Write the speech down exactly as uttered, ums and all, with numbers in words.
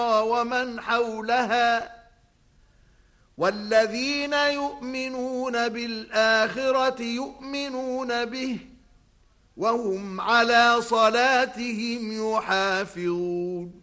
ومن حولها والذين يؤمنون بالآخرة يؤمنون به وهم على صلاتهم يحافظون